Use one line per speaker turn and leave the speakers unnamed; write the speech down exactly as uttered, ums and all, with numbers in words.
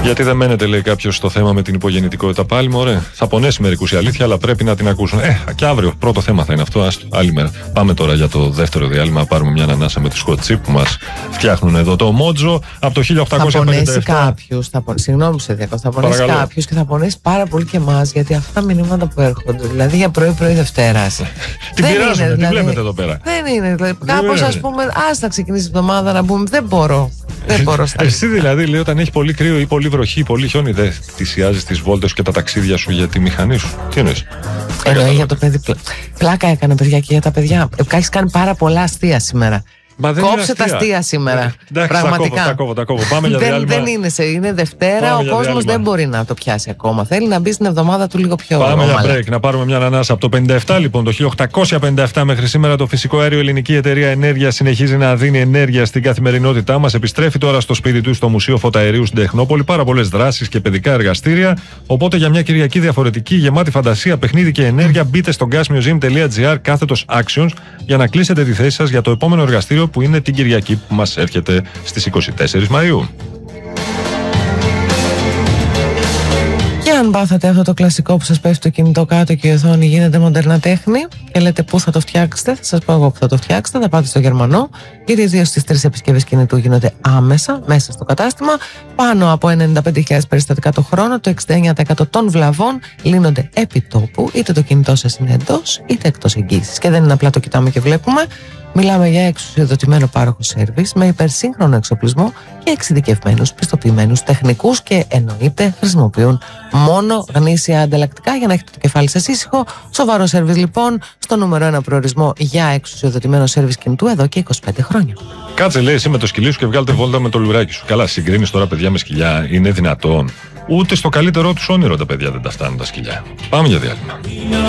Γιατί δεν μένετε, λέει κάποιος, στο θέμα με την υπογεννητικότητα πάλι, μωρέ. Θα πονέσει μερικούς η αλήθεια, αλλά πρέπει να την ακούσουν. Ε, και αύριο, πρώτο θέμα θα είναι αυτό. Άστο, άλλη μέρα. Πάμε τώρα για το δεύτερο διάλειμμα, να πάρουμε μια ανανάσα με τους hot chip που μας φτιάχνουν εδώ το Μότζο από το χίλια οκτακόσια πενήντα επτά.
Θα πονέσει κάποιους, θα πον... συγγνώμη σε διακόπτω, θα πονέσει κάποιους και θα πονέσει πάρα πολύ και εμάς, γιατί αυτά τα μηνύματα που έρχονται, δηλαδή για πρωί-πρωί Δευτέρας.
Την πειράζουμε, την δηλαδή, βλέπετε εδώ πέρα.
Δεν είναι, δηλαδή, κάπως ας πούμε, ας να ξεκινήσει η εβδομάδα να πούμε, δεν μπορώ. Δεν μπορώ στα
Εσύ δηλαδή, λέει, όταν έχει πολύ κρύο ή πολύ βροχή ή πολύ χιόνι, δεν θυσιάζεις τις βόλτες και τα ταξίδια σου για τη μηχανή σου? Τι εννοείς?
Εννοεί για το παιδί. Πλάκα έκανε, παιδιά, και για τα παιδιά. Έχει κάνει πάρα πολλά αστεία σήμερα. Κόψε τα αστεία σήμερα.
Εντάξει,
πραγματικά.
Τα κόβω, τα κόβω. Πάμε για
δεν,
διάλειμμα.
δεν είναι, σε, είναι Δευτέρα.
Πάμε
ο κόσμος δεν μπορεί να το πιάσει ακόμα. Θέλει να μπει στην εβδομάδα του λίγο πιο.
Πάμε για break, να πάρουμε μια ανανάσα. Από το πενήντα επτά, λοιπόν, το χίλια οκτακόσια πενήντα επτά μέχρι σήμερα, το φυσικό αέριο Ελληνική Εταιρεία Ενέργειας συνεχίζει να δίνει ενέργεια στην καθημερινότητά μας. Επιστρέφει τώρα στο σπίτι του, στο Μουσείο Φωταερίου στην Τεχνόπολη. Πάρα πολλές δράσεις και παιδικά εργαστήρια. Οπότε για μια Κυριακή διαφορετική, γεμάτη φαντασία, παιχνίδι και ενέργεια, μπείτε στο gasmuseum τελεία gr κάθετος actions για να κλείσετε τη θέση σας για το επόμενο εργαστήριο που είναι την Κυριακή που μας έρχεται στις είκοσι τέσσερις Μαΐου.
Και αν πάθατε αυτό το κλασικό που σας πέφτει το κινητό κάτω και η οθόνη γίνεται μοντέρνα τέχνη και λέτε πού θα το φτιάξετε, θα σας πω εγώ που θα το φτιάξετε. Θα πάτε στο Γερμανό, γιατί οι δύο στις τρεις επισκευές κινητού γίνονται άμεσα μέσα στο κατάστημα. Πάνω από ενενήντα πέντε χιλιάδες περιστατικά το χρόνο, το εξήντα εννέα τοις εκατό των βλαβών λύνονται επί τόπου, είτε το κινητό σας είναι εντός είτε εκτός εγγύησης. Και δεν είναι απλά το κοιτάμε και βλέπουμε. Μιλάμε για εξουσιοδοτημένο πάροχο σέρβις με υπερσύγχρονο εξοπλισμό και εξειδικευμένους πιστοποιημένους τεχνικούς, και εννοείται χρησιμοποιούν μόνο γνήσια ανταλλακτικά για να έχετε το κεφάλι σας ήσυχο. Σοβαρό σέρβις λοιπόν, στο νούμερο ένα προορισμό για εξουσιοδοτημένο σέρβις κινητού εδώ και είκοσι πέντε χρόνια.
Κάτσε, λέει, εσύ με το σκυλί σου και βγάλτε βόλτα με το λουράκι σου. Καλά, συγκρίνεις τώρα παιδιά με σκυλιά? Είναι δυνατόν? Ούτε στο καλύτερό τους όνειρο τα παιδιά δεν τα φτάνουν τα σκυλιά. Πάμε για διάλειμμα.